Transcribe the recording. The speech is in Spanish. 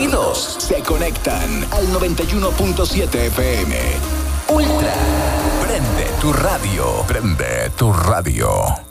sentidos se conectan al 91.7 FM. Ultra. Prende tu radio. Prende tu radio.